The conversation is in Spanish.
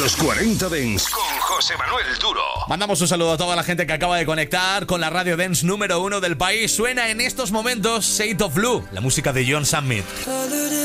Los 40 Dents con José Manuel Duro. Mandamos un saludo a toda la gente que acaba de conectar con la radio dance número 1 del país. Suena en estos momentos Shade of Blue, la música de John Summit.